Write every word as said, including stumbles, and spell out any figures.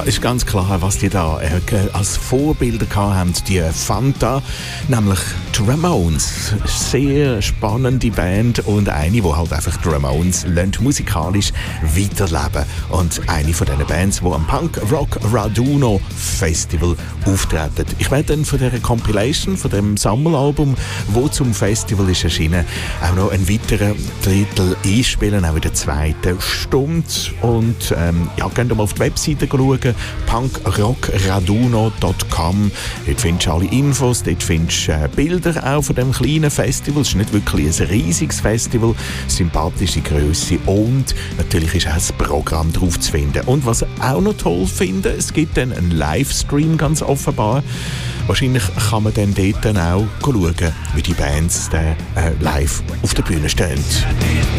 ist ganz klar, was die da äh, als Vorbilder haben, die Fanta, nämlich die Ramones. Sehr spannende Band und eine, die halt einfach die Ramones lernt, musikalisch weiterleben. Und eine von diesen Bands, die am Punk Rock Raduno Festival auftreten. Ich werde dann von dieser Compilation, von dem Sammelalbum, wo zum Festival ist erschienen, auch noch einen weiteren Titel einspielen, auch in der zweiten Stunde. Und ähm, ja, könnt ihr mal auf die Webseite schauen, punk rock raduno punkt com. Dort findest du alle Infos, dort findest du äh, Bilder auch von dem kleinen Festival. Es ist nicht wirklich ein riesiges Festival, sympathische Grösse und natürlich ist auch das Programm drauf zu finden. Und was ich auch noch toll finde, es gibt dann einen Livestream ganz offenbar. Wahrscheinlich kann man dann dort dann auch schauen, wie die Bands dann, äh, live auf der Bühne stehen.